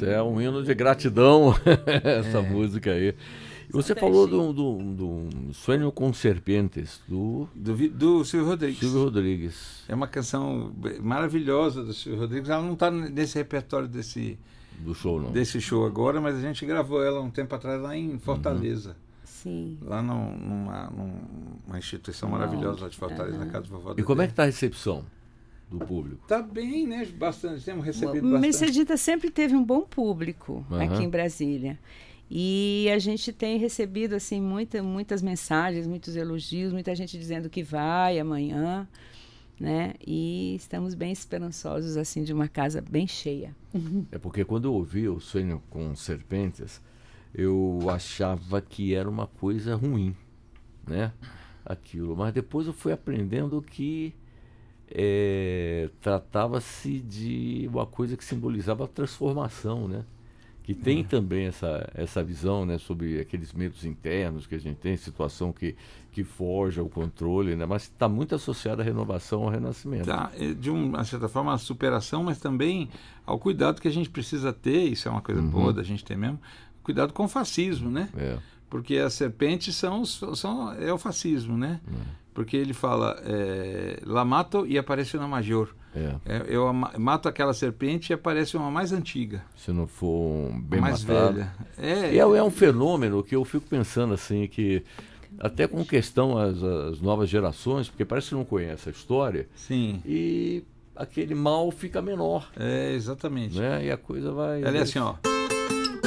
É um hino de gratidão, essa música aí. E você falou do Sonho com Serpentes, do Silvio Rodrigues. Silvio Rodrigues. É uma canção maravilhosa do Silvio Rodrigues. Ela não está nesse repertório Do show, não. Desse show agora, mas a gente gravou ela um tempo atrás lá em Fortaleza. Sim. Lá numa instituição maravilhosa lá de Fortaleza, na casa do vovó. E como é que está a recepção do público? Tá bem, né? Bastante. Temos recebido O bastante. Mercedita sempre teve um bom público aqui em Brasília. E a gente tem recebido assim muitas mensagens, muitos elogios, muita gente dizendo que vai amanhã, né? E estamos bem esperançosos assim de uma casa bem cheia. É porque quando eu ouvi o Sonho com Serpentes, eu achava que era uma coisa ruim, né? Aquilo. Mas depois eu fui aprendendo que tratava-se de uma coisa que simbolizava a transformação, né? Que tem também essa visão, né, sobre aqueles medos internos que a gente tem, situação que foge ao controle, né, mas está muito associada à renovação, ao renascimento. Tá, de uma certa forma, a superação, mas também ao cuidado que a gente precisa ter, isso é uma coisa boa da gente ter mesmo, cuidado com o fascismo, né? Porque as serpentes é o fascismo, né? Porque ele fala, la mato e aparece uma major. Eu mato aquela serpente e aparece uma mais antiga. Se não for bem mais matada. velha. É um fenômeno que eu fico pensando assim, que até com questão as novas gerações, porque parece que não conhece a história. Sim. E aquele mal fica menor. Exatamente. Né? E a coisa vai... Ela é assim, ó.